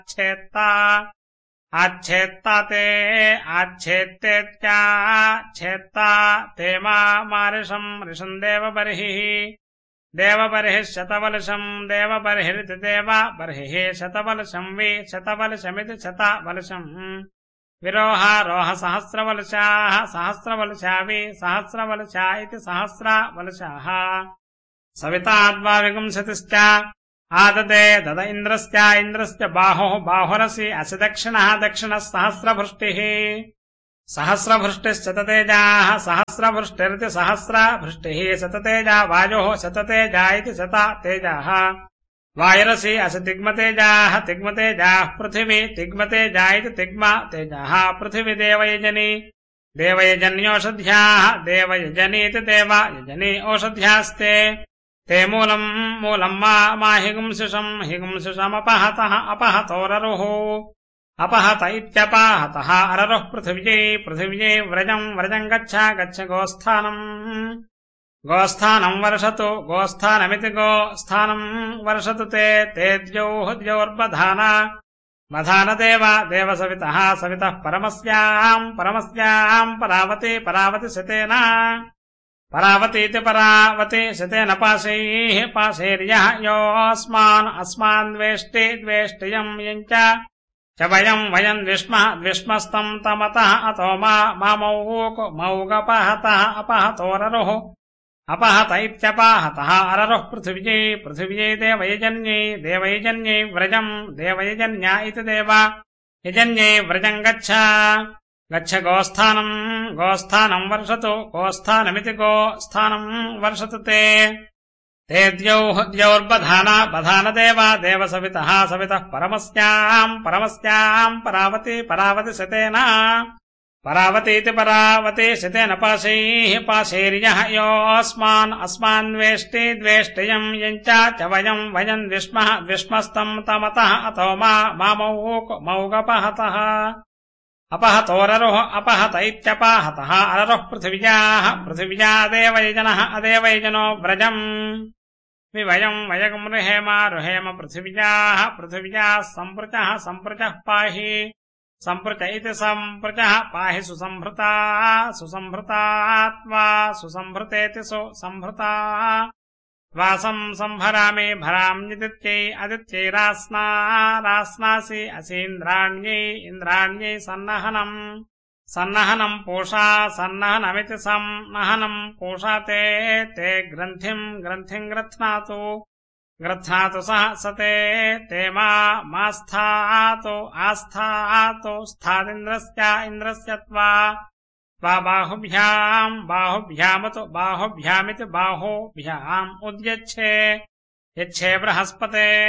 आच्छेत्ता आच्छेत्ता ते आच्छेत्तेत्याच्छेत्ता ते मारिषम् ऋषम् देवबर्हिः देवबर्हिः शतवलशम् देवबर्हिरिति देवबर्हिः शतवलशम् वि शतवलशमिति शतवलशम् विरोहारोह सहस्रवलशाः सहस्रवलशा वि सहस्रवलशा इति सहस्रवलशाः सविता विगुंसतिश्च आददे दद इन्द्रश्च बाहुः बाहुरसि असि दक्षिणः दक्षिणः सहस्रभृष्टिः सहस्रभृष्टिश्च शततेजाः सहस्रभृष्टिरिति सहस्रभृष्टिः शततेजा वायुः शततेजा इति शततेजाः वायुरसि असि तिग्मतेजाः तिग्मतेजाः पृथिवी तिग्मतेजा इति तिग्मतेजाः पृथिवी देवयजनी देवयजन्योषध्याः देवयजनीति देवयजनी औषध्यास्ते ते मूलम् मूलम् मा हिगुंसिषमपहतः अपहतोररुः अपहत इत्यपाहतः अररुः पृथिव्यै व्रजम् व्रजम् गच्छ गोस्थानम् गोस्थानम् वर्षतु गोस्थानमिति गोस्थानम् वर्षतु ते द्यौर्बधाना बधानदेव देवसवितः सवितः परमस्याम् परावति शतेन परावतीति परावति शतेन पाशैः पाशैर्यः योऽस्मान् द्वेष्टियम् यञ्च च वयम् द्विष्मस्तम् तमतः अतो मौगपहतः अपहतोररुः अपहत इत्यपाहतः अररुः पृथिव्यै देवयजन्यै व्रजम् देवयजन्या इति देवयजन्यै व्रजम् गच्छ गोस्थानम् वर्षतु गोस्थानमिति गोस्थानम् वर्षतु ते द्यौर्बधाना बधानदेवा देवसवितः सवितः परमस्याम् परावति शतेन परावतीति परावति शतेन पाशैः पाशैर्यः योऽस्मान् द्वेष्टियम् यञ्च च वयम् द्विष्मस्तम् तमतः अतो मौगपहतः अपहतोररुः अपहत इत्यपाहतः अररुः पृथिव्या देवयजनः अदेवयजनो व्रजम् वयम् रुहेम पृथिव्याः सम्पृचः पाहि सम्पृच इति सम्पृचः पाहि सुसम्भृतात्वा सुसम्भृतेति वासम् सम्भरामि भराम्यदित्यै अदित्यै रास्नासि असीन्द्राण्यै सन्नहनम् पूषा सन्नहनमिति सन्नहनम् पूषा ते ग्रन्थिम् ग्रथ्नातु स ते मास्थातु आस्थातु स्थादिन्द्रस्य त्वा बाहुभ्यामिति बाहुभ्याम् उद्यच्छे यच्छे बृहस्पते